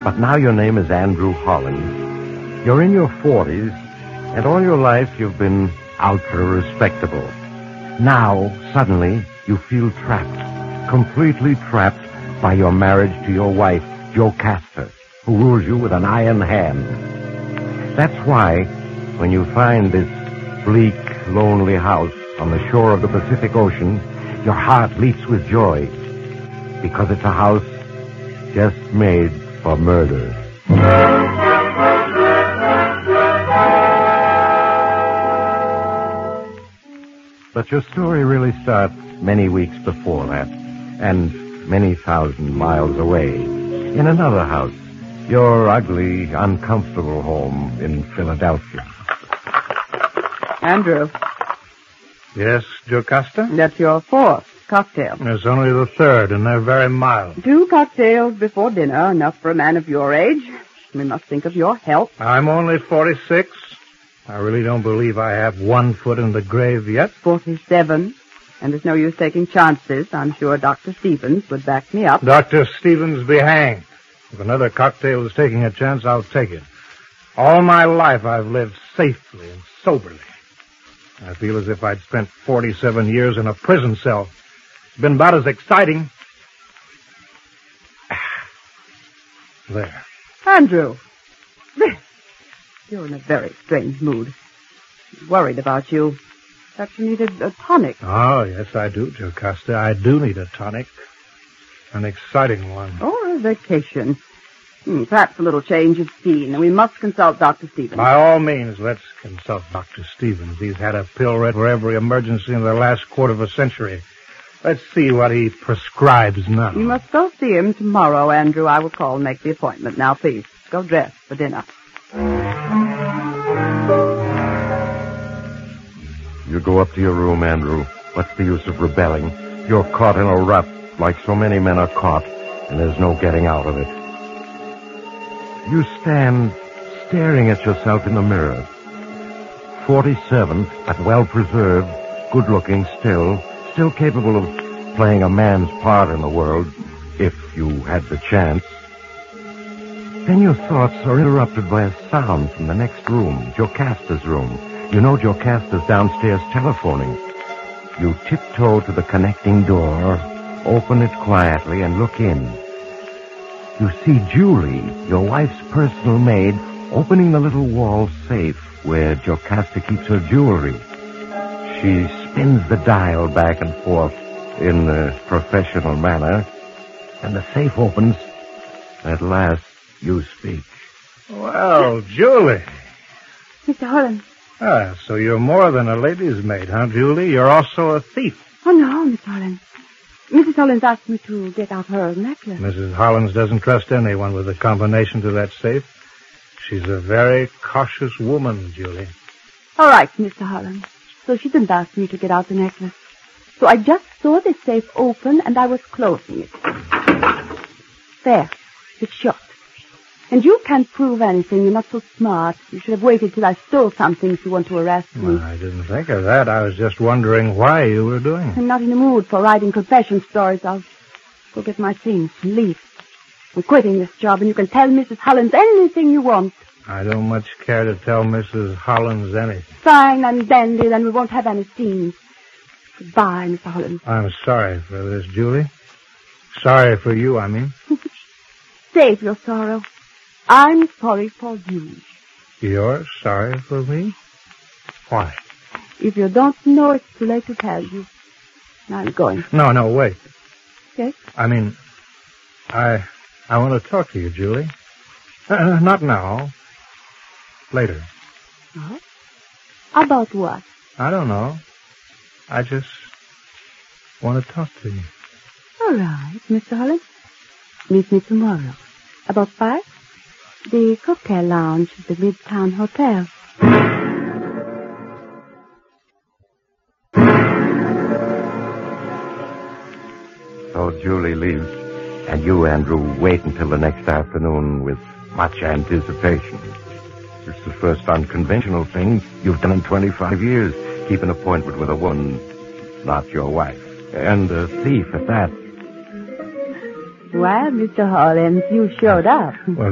But now your name is Andrew Hollins. You're in your 40s, and all your life you've been ultra-respectable. Now, suddenly, you feel trapped, completely trapped by your marriage to your wife, Jocasta, who rules you with an iron hand. That's why, when you find this bleak, lonely house on the shore of the Pacific Ocean, your heart leaps with joy, because it's a house just made for murder. But your story really starts many weeks before that, and many thousand miles away, in another house, your ugly, uncomfortable home in Philadelphia. Andrew. Yes, Jocasta? That's your fourth cocktail. It's only the third, and they're very mild. 2 cocktails before dinner, enough for a man of your age. We must think of your health. I'm only 46. I really don't believe I have 1 foot in the grave yet. 47. And there's no use taking chances. I'm sure Dr. Stevens would back me up. Dr. Stevens be hanged. If another cocktail is taking a chance, I'll take it. All my life I've lived safely and soberly. I feel as if I'd spent 47 years in a prison cell. It's been about as exciting. There. Andrew. You're in a very strange mood. I'm worried about you. Perhaps you needed a tonic. Oh, yes, I do, Jocasta. I do need a tonic. An exciting one. Or a vacation. Perhaps a little change of scene. And we must consult Dr. Stevens. By all means, let's consult Dr. Stevens. He's had a pill read for every emergency in the last quarter of a century. Let's see what he prescribes now. You must go see him tomorrow, Andrew. I will call and make the appointment. Now, please, go dress for dinner. You go up to your room, Andrew. What's the use of rebelling? You're caught in a rut, like so many men are caught, and there's no getting out of it. You stand staring at yourself in the mirror. 47, but well-preserved, good-looking still capable of playing a man's part in the world, if you had the chance. Then your thoughts are interrupted by a sound from the next room, Jocasta's room. You know Jocasta's downstairs telephoning. You tiptoe to the connecting door, open it quietly, and look in. You see Julie, your wife's personal maid, opening the little wall safe where Jocasta keeps her jewelry. She spins the dial back and forth in a professional manner, and the safe opens. At last, you speak. Well, Julie. Mr. Hollins. Ah, so you're more than a lady's maid, huh, Julie? You're also a thief. Oh, no, Mr. Hollins. Mrs. Hollins asked me to get out her necklace. Mrs. Hollins doesn't trust anyone with a combination to that safe. She's a very cautious woman, Julie. All right, Mr. Hollins. So she didn't ask me to get out the necklace. So I just saw the safe open, and I was closing it. There. It's shut. And you can't prove anything. You're not so smart. You should have waited till I stole something if you want to arrest me. Well, I didn't think of that. I was just wondering why you were doing it. I'm not in the mood for writing confession stories. I'll go get my things and leave. I'm quitting this job, and you can tell Mrs. Hollins anything you want. I don't much care to tell Mrs. Hollins anything. Fine and dandy, then we won't have any scenes. Goodbye, Mr. Hollins. I'm sorry for this, Julie. Sorry for you, I mean. Save your sorrow. I'm sorry for you. You're sorry for me? Why? If you don't know, it's too late to tell you. I'm going. No, wait. Yes? I mean, I want to talk to you, Julie. Not now. Later. Oh? About what? I don't know. I just want to talk to you. All right, Mr. Hollins. Meet me tomorrow. About 5? The cocktail lounge at the Midtown Hotel. So Julie leaves, and you, Andrew, wait until the next afternoon with much anticipation. It's the first unconventional thing you've done in 25 years. Keep an appointment with a woman, not your wife. And a thief at that. Well, Mr. Hollins, you showed up. Well,